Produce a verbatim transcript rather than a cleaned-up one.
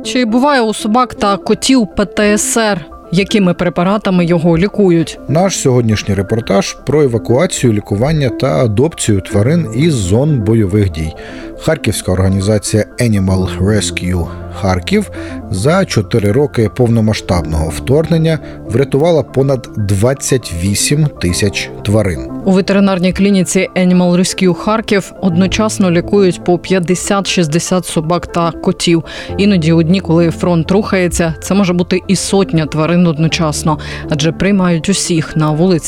Чи буває у собак та котів Пе Те Ес Ер? Якими препаратами його лікують? Наш сьогоднішній репортаж про евакуацію, лікування та адопцію тварин із зон бойових дій. Харківська організація Animal Rescue Харків за чотири роки повномасштабного вторгнення врятувала понад двадцять вісім тисяч тварин. У ветеринарній клініці Animal Rescue Харків одночасно лікують по п'ятдесят-шістдесят собак та котів. Іноді у дні, коли фронт рухається, це може бути і сотня тварин одночасно, адже приймають усіх на вулиці